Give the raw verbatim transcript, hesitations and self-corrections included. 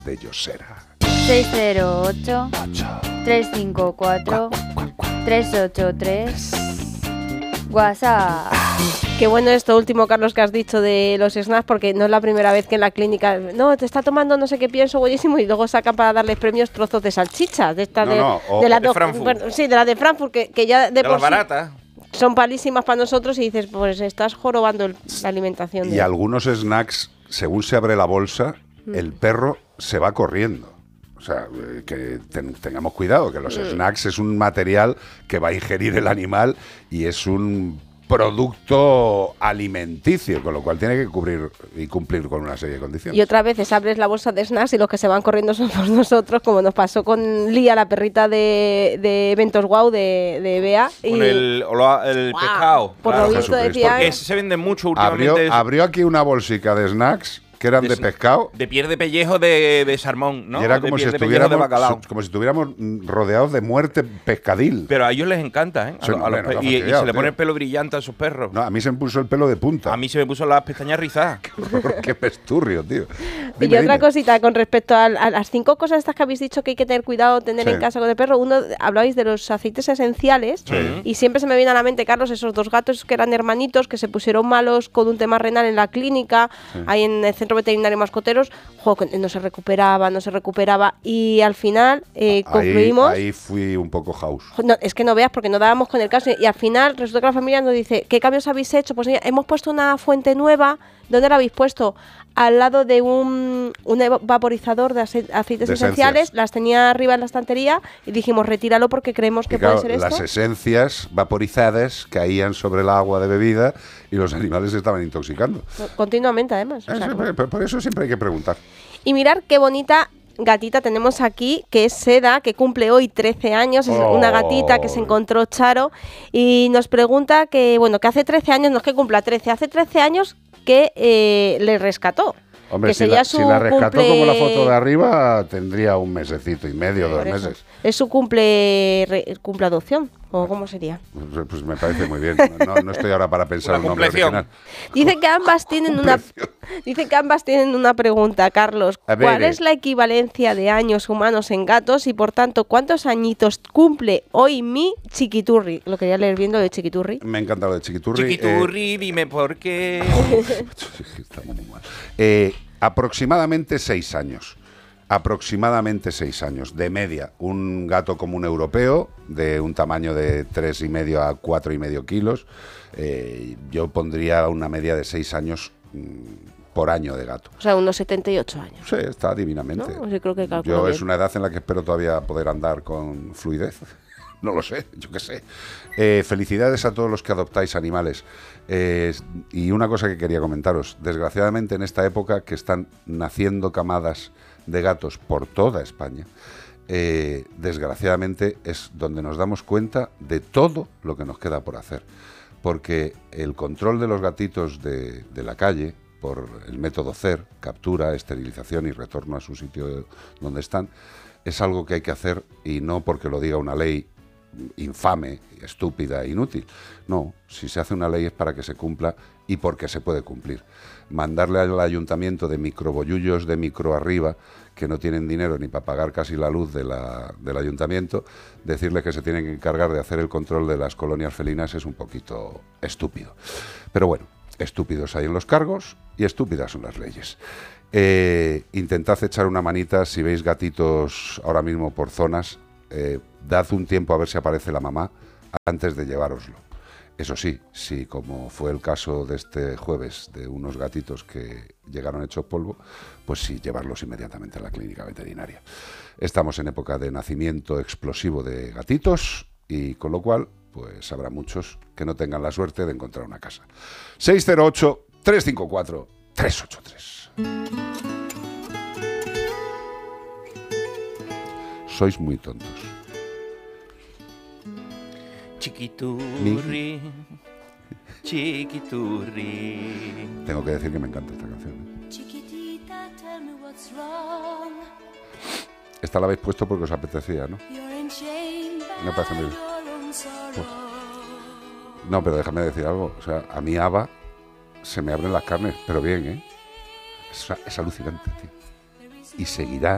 de Yosera. seis cero ocho, tres cinco cuatro, tres ocho tres. WhatsApp. Qué bueno esto último, Carlos, que has dicho de los snacks, porque no es la primera vez que en la clínica, no, te está tomando no sé qué pienso buenísimo, y luego sacan para darles premios trozos de salchicha, de esta No, de, no, o- de la de do- Frankfurt. bueno, sí, de la de Frankfurt, que, que ya de, De por las sí baratas. son palísimas para nosotros, y dices, pues estás jorobando el- la alimentación. Y de- algunos snacks, según se abre la bolsa, el perro se va corriendo. O sea, eh, que ten- tengamos cuidado, que los snacks es un material que va a ingerir el animal y es un producto alimenticio, con lo cual tiene que cubrir y cumplir con una serie de condiciones. Y otras veces abres la bolsa de snacks y los que se van corriendo somos nosotros, como nos pasó con Lía, la perrita de, de Eventos Wow, de, de Bea. Con y el, olo- el ¡guau! pescado. Por claro. lo visto Jesucristo. decían... Porque se vende mucho Abrió, últimamente. abrió aquí una bolsica de snacks que eran de, de- pescado De piel de pellejo de, de salmón, ¿no? y era De como si, piel de pellejo de estuviéramos, bacalao. su- como si estuviéramos mm, rodeados de muerte pescadil. Pero a ellos les encanta, ¿eh? A Sí, lo- a los hombre, pe- nos ha y, y se fastidiado, le pone tío. el pelo brillante a esos perros. No, a mí se me puso el pelo de punta. A mí se me puso las pestañas rizadas. Qué pesturrio, tío. Y Dime, otra dime. cosita con respecto a, a las cinco cosas estas que habéis dicho que hay que tener cuidado tener Sí. en casa con el perro. Uno, hablabais de los aceites esenciales, Sí. y siempre se me viene a la mente, Carlos, esos dos gatos que eran hermanitos, que se pusieron malos con un tema renal en la clínica, ahí en el centro veterinario Mascoteros. Jo, que no se recuperaba, no se recuperaba, y al final eh, Ahí, concluimos... ahí fui un poco house. No, es que no veas, porque no dábamos con el caso, y al final resulta que la familia nos dice, ¿qué cambios habéis hecho? Pues mira, hemos puesto una fuente nueva. ¿Dónde la habéis puesto? Al lado de un, un evo- vaporizador de ace- aceites De esenciales. esencias. Las tenía arriba en la estantería y dijimos, retíralo porque creemos que Y claro, puede ser las esto. esencias vaporizadas caían sobre el agua de bebida y los animales se estaban intoxicando. Continuamente, además. o sea, Eso, por, por eso siempre hay que preguntar. y mirar qué bonita gatita tenemos aquí, que es Seda, que cumple hoy trece años, es Oh. una gatita que se encontró Charo, y nos pregunta que, bueno, que hace trece años, no es que cumpla trece, hace trece años que eh, le rescató. Hombre, que si sería la, su si la rescató cumple- como la foto de arriba, tendría un mesecito y medio, dos Por eso. meses. Es su cumple, re- cumple adopción, o cómo sería. Pues, pues me parece muy bien. No, no estoy ahora para pensar Una un nombre compleción. original. Dice que ambas tienen una dice que ambas tienen una pregunta, Carlos. A ver, ¿Cuál eh. es la equivalencia de años humanos en gatos y por tanto cuántos añitos cumple hoy mi chiquiturri? Lo quería leer viendo de chiquiturri. Me encanta lo de Chiquiturri. eh, Chiquiturri, dime por qué. Estamos muy mal. Eh, aproximadamente seis años. Aproximadamente seis años, de media. Un gato común europeo, de un tamaño de tres y medio a cuatro y medio kilos. Eh, yo pondría una media de seis años mm, por año de gato. O sea, unos setenta y ocho años. Sí, está divinamente. ¿No? Yo creo que calculo Yo bien. es una edad en la que espero todavía poder andar con fluidez. No lo sé, yo qué sé. Eh, felicidades a todos los que adoptáis animales. Eh, y una cosa que quería comentaros. Desgraciadamente en esta época que están naciendo camadas de gatos por toda España, eh, desgraciadamente es donde nos damos cuenta de todo lo que nos queda por hacer. Porque el control de los gatitos de, de la calle, por el método C E R, captura, esterilización y retorno a su sitio donde están, es algo que hay que hacer, y no porque lo diga una ley infame, estúpida, inútil. No, si se hace una ley es para que se cumpla y porque se puede cumplir. Mandarle al ayuntamiento de microbollullos de micro arriba, que no tienen dinero ni para pagar casi la luz de la, del ayuntamiento, decirle que se tienen que encargar de hacer el control de las colonias felinas es un poquito estúpido. Pero bueno, estúpidos hay en los cargos y estúpidas son las leyes. Eh, intentad echar una manita si veis gatitos ahora mismo por zonas. Eh, dad un tiempo a ver si aparece la mamá antes de llevároslo. Eso sí, si como fue el caso de este jueves de unos gatitos que llegaron hechos polvo, pues sí, llevarlos inmediatamente a la clínica veterinaria. Estamos en época de nacimiento explosivo de gatitos y con lo cual pues habrá muchos que no tengan la suerte de encontrar una casa. seis cero ocho, tres cinco cuatro, tres ocho tres. Sois muy tontos. Chiquiturri, chiquiturri. Tengo que decir que me encanta esta canción, ¿eh? Chiquitita, tell me what's wrong. Esta la habéis puesto porque os apetecía, ¿no? You're enchained by Me parece muy bien. your own sorrow. No, pero déjame decir algo. O sea, a mí Ava se me abren las carnes, pero bien, ¿eh? Es, es alucinante, tío. Y seguirá